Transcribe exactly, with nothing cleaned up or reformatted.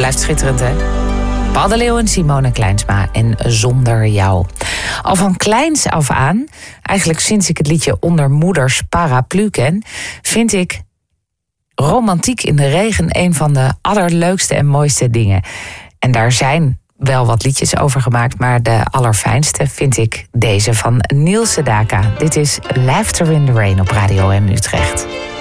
Blijft schitterend, hè? Paul de Leeuw en Simone Kleinsma en Zonder Jou. Al van kleins af aan, eigenlijk sinds ik het liedje Onder Moeders Paraplu ken, vind ik romantiek in de regen een van de allerleukste en mooiste dingen. En daar zijn wel wat liedjes over gemaakt, maar de allerfijnste vind ik deze van Niels Sedaka. Dit is Laughter in the Rain op Radio M Utrecht.